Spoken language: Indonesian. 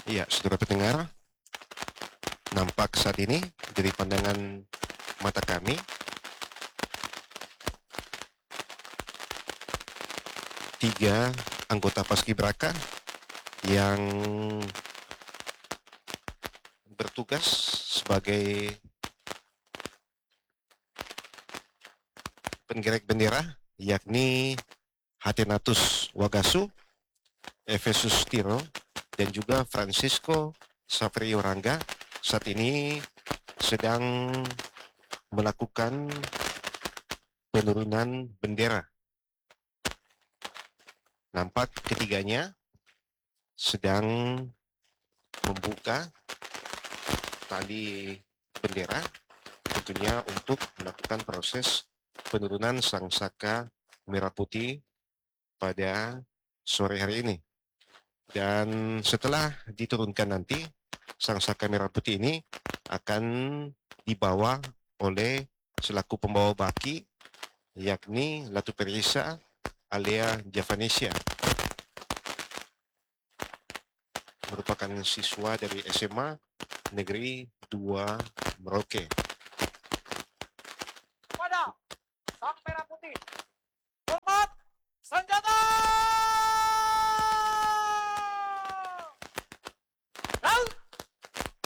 Iya, saudara pendengar, nampak saat ini dari pandangan mata kami, tiga anggota Paskibraka yang bertugas sebagai penggerek bendera, yakni Hatenatus Wagasu, Efesus Tiro, dan juga Francisco Saverio Rangga saat ini sedang melakukan penurunan bendera. Nampak ketiganya sedang membuka tali bendera tentunya untuk melakukan proses penurunan sang saka merah putih pada sore hari ini. Dan setelah diturunkan nanti, sang saka merah putih ini akan dibawa oleh selaku pembawa baki, yakni Latu Perisa alia Javanesia, merupakan siswa dari SMA Negeri 2 Merauke. Pada sang merah putih